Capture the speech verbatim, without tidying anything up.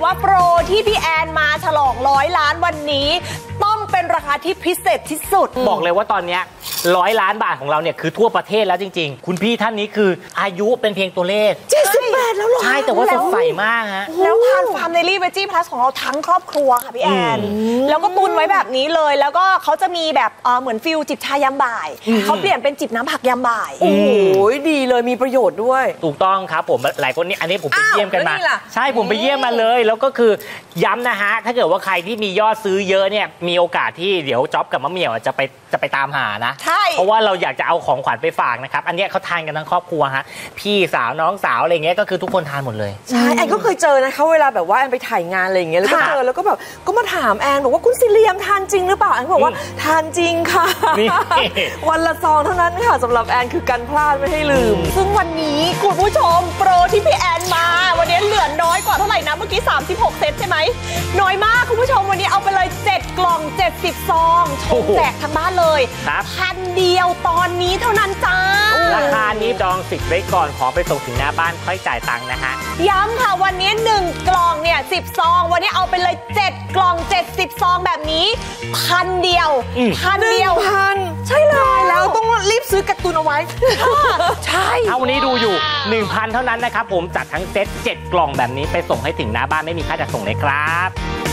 ว่าโปรที่พี่แอนมาฉลองร้อยล้านวันนี้ต้องเป็นราคาที่พิเศษที่สุดบอกเลยว่าตอนนี้ร้อยล้านบาทของเราเนี่ยคือทั่วประเทศแล้วจริงๆคุณพี่ท่านนี้คืออายุเป็นเพียงตัวเลขเจ็ดสิบแปดแล้วหรอใช่แต่ว่าสดใสมากฮะแล้วทานฟาร์มเดลี่เวจี้พลัสของเราทั้งครอบครัวค่ะพี่แอนแล้วก็ตุนไว้แบบนี้เลยแล้วก็เขาจะมีแบบเหมือนฟิลจิบชายามบ่ายเขาเปลี่ยนเป็นจิบน้ำผักยามบ่ายโอ้โหดีเลยมีประโยชน์ด้วยถูกต้องครับผมหลายคนนี่อันนี้ผมไปเยี่ยมกันมาใช่ผมไปเยี่ยมมาเลยแล้วก็คือย้ำนะฮะถ้าเกิดว่าใครที่มียอดซื้อเยอะเนี่ยมีโอกาสที่เดี๋ยวจ๊อบกับมะเหมี่ยวจะไปจะไปตามหานะใช่เพราะว่าเราอยากจะเอาของขวัญไปฝากนะครับอันนี้เขาทานกันทั้งครอบครัวฮะพี่สาวน้องสาวอะไรเงี้ยก็คือทุกคนทานหมดเลยใช่แอนก็เคยเจอนะคะเวลาแบบว่าแอนไปถ่ายงานอะไรอย่างเงี้ยแล้วก็เจอแล้วก็แบบก็มาถามแอนบอกว่าคุณซิเลียมทานจริงหรือเปล่าแอนบอกว่าทานจริงค่ะวันละซองเท่านั้นค่ะสำหรับแอนคือกันพลาดไม่ให้ลืมซึ่งวันนี้คุณผู้ชมโปรที่พี่แอนมาวันนี้เหลือน้อยกว่าเท่าไหร่นะเมื่อกี้สามสิบหกเซตใช่ไหมน้อยมากคุณผู้ชมวันนี้เอาไปเลยเจ็ดกล่องเจ็ดสิบซองชงแจกทั้งบ้านเลยพันเดียวตอนนี้เท่านั้นจ้าราคานี้จองสิทธิ์ไว้ก่อนขอไปส่งถึงหน้าบ้านค่อยจ่ายตังค์นะฮะย้ำค่ะวันนี้หนึ่งกล่องเนี่ยสิบซองวันนี้เอาไปเลยเจ็ดกล่องเจ็ดสิบซองแบบนี้พันเดียวพันเดียวพันใช่เลยแล้วต้องรีบซื้อกักตุนเอาไว้ใช่เอาวันนี้ดูอยู่ หนึ่งพัน เท่านั้นนะครับผมจัดทั้งเซตเจ็ดกล่องแบบนี้ไปส่งให้ถึงหน้าบ้านไม่มีค่าจัดส่งเลยครับ